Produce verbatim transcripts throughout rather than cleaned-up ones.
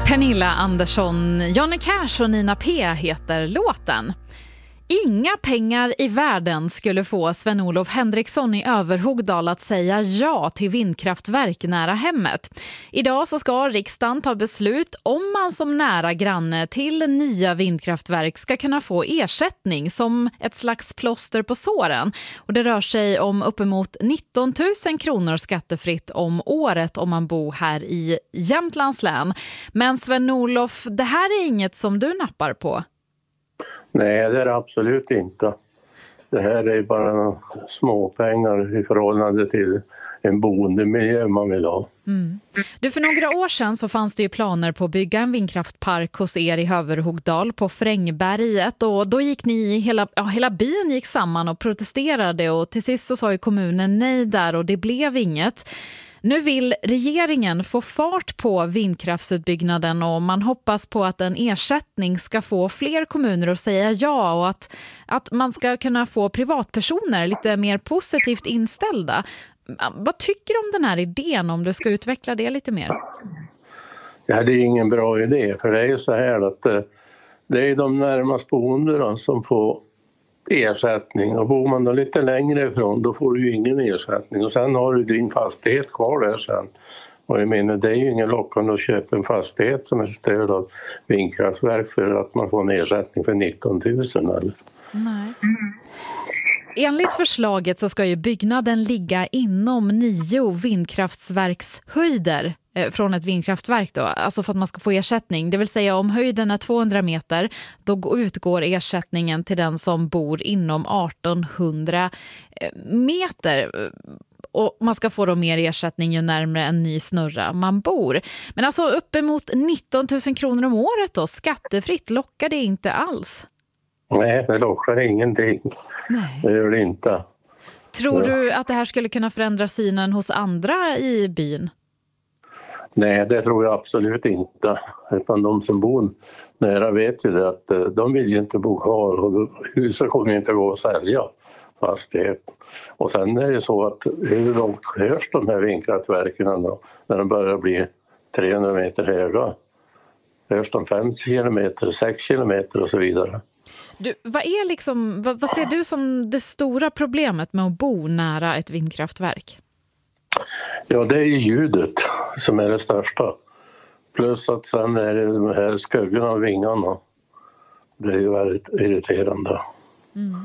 Pernilla Andersson, Johnny Cash och Nina P heter låten. Inga pengar i världen skulle få Sven-Olof Henriksson i Överhogdal att säga ja till vindkraftverk nära hemmet. Idag så ska riksdagen ta beslut om man som nära granne till nya vindkraftverk ska kunna få ersättning som ett slags plåster på såren. Och det rör sig om uppemot nitton tusen kronor skattefritt om året om man bor här i Jämtlands län. Men Sven-Olof, det här är inget som du nappar på. Nej, det är det absolut inte. Det här är bara småpengar i förhållande till en boendemiljö man vill ha. Mm. Du, för några år sedan så fanns det ju planer på att bygga en vindkraftpark hos er i Överhogdal på Frängberget, och då gick ni, hela, ja, hela byn gick samman och protesterade, och till sist så sa ju kommunen nej där och det blev inget. Nu vill regeringen få fart på vindkraftsutbyggnaden och man hoppas på att en ersättning ska få fler kommuner att säga ja, och att, att man ska kunna få privatpersoner lite mer positivt inställda. Vad tycker du om den här idén, om du ska utveckla det lite mer? Ja, det är ingen bra idé, för det är ju så här att det är de närmast boende som får ersättning, och bor man då lite längre ifrån då får du ju ingen ersättning, och sen har du din fastighet kvar där sen. Och jag menar, det är ju ingen lockande att köpa en fastighet som är stöd av vindkraftverk för att man får en ersättning för nitton tusen eller? Nej. Enligt förslaget så ska ju byggnaden ligga inom nio vindkraftsverkshöjder från ett vindkraftverk då, alltså för att man ska få ersättning. Det vill säga om höjden är tvåhundra meter, då utgår ersättningen till den som bor inom artonhundra meter. Och man ska få då mer ersättning ju närmare en ny snurra man bor. Men alltså uppemot nitton tusen kronor om året då, skattefritt, lockar det inte alls? Nej, det lockar ingenting. Nej. Det gör det inte. Tror ja. du att det här skulle kunna förändra synen hos andra i byn? Nej, det tror jag absolut inte. Utan de som bor nära vet ju det, att de vill ju inte bo kvar, och huset kommer inte gå att sälja fastighet. Och sen är det så att hur långt hörs de här vindkraftverken då, när de börjar bli trehundra meter höga? Hörs de fem kilometer, sex kilometer och så vidare. Du, vad, är liksom, vad, vad ser du som det stora problemet med att bo nära ett vindkraftverk? Ja, det är ju ljudet som är det största. Plus att sen är det de här skuggorna och vingarna. Det är ju väldigt irriterande. Mm.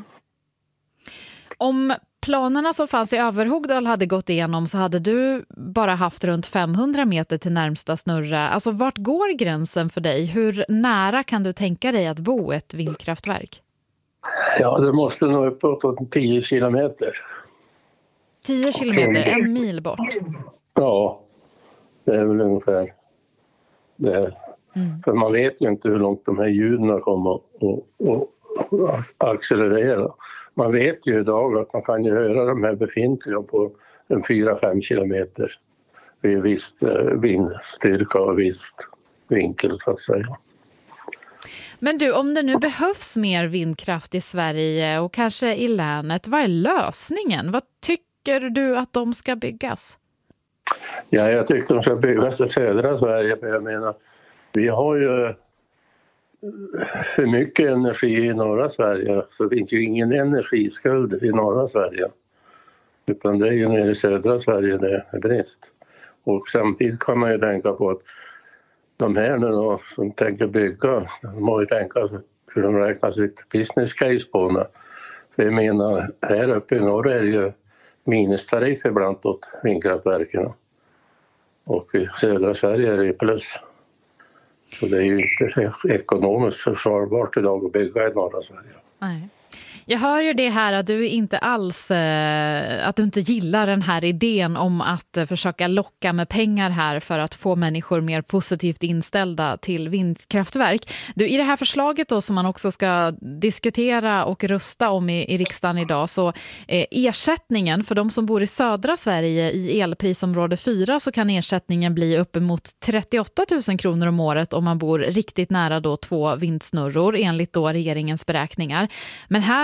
Om planerna som fanns i Överhogdal hade gått igenom så hade du bara haft runt femhundra meter till närmsta snurra. Alltså vart går gränsen för dig? Hur nära kan du tänka dig att bo ett vindkraftverk? Ja, det måste nog upp på tio kilometer. tio kilometer, en mil bort? Ja, det är väl ungefär det. Mm. För man vet ju inte hur långt de här ljuden kommer att accelerera. Man vet ju idag att man kan ju höra de här befintliga på en fyra fem kilometer vid viss vindstyrka och viss vinkel så att säga. Men du, om det nu behövs mer vindkraft i Sverige och kanske i länet, vad är lösningen? Vad tycker du att de ska byggas? Ja, jag tycker de ska byggas i södra Sverige. Jag menar, vi har ju för mycket energi i norra Sverige, så det finns ju ingen energiskuld i norra Sverige. Utan det är ju nere i södra Sverige det är brist. Och samtidigt kan man ju tänka på att de här nu då, som tänker bygga, de må ju tänka hur de räknar sitt business case på det. För jag menar, här uppe i norr är det ju minustariff ibland åt vindkraftverken. Och i södra Sverige är det ju plus. Så det är ju inte ekonomiskt försvarbart idag att bygga i norra Sverige. Nej. Jag hör ju det här att du inte alls eh, att du inte gillar den här idén om att eh, försöka locka med pengar här för att få människor mer positivt inställda till vindkraftverk. Du, i det här förslaget då som man också ska diskutera och rösta om i, i riksdagen idag, så eh, ersättningen för de som bor i södra Sverige i elprisområde fyra, så kan ersättningen bli uppemot trettioåtta tusen kronor om året om man bor riktigt nära då två vindsnurror enligt då regeringens beräkningar. Men här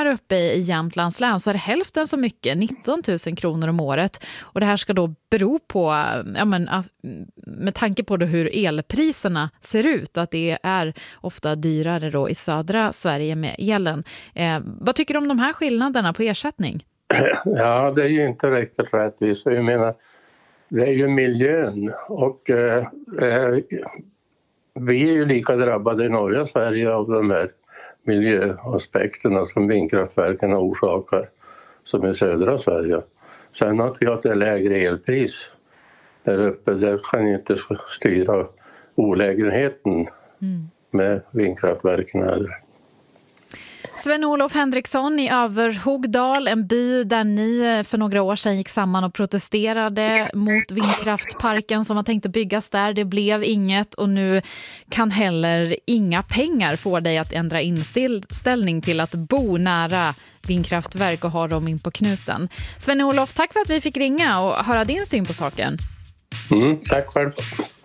uppe i Jämtlands län så är det hälften så mycket, nitton tusen kronor om året. Och det här ska då bero på, ja men, med tanke på hur elpriserna ser ut, att det är ofta dyrare då i södra Sverige med elen. Eh, vad tycker du om de här skillnaderna på ersättning? Ja, det är ju inte riktigt rättvist. Jag menar, det är ju miljön och eh, vi är ju lika drabbade i norra Sverige av de här miljöaspekterna som vindkraftverken orsakar som i södra Sverige. Sen att vi har ett lägre elpris där uppe, det kan ju inte styra olägenheten mm. med vindkraftverken heller. Sven-Olof Henriksson i Överhogdal, en by där ni för några år sedan gick samman och protesterade mot vindkraftparken som var tänkt att byggas där. Det blev inget och nu kan heller inga pengar få dig att ändra inställning till att bo nära vindkraftverk och ha dem in på knuten. Sven-Olof, tack för att vi fick ringa och höra din syn på saken. Mm, tack själv.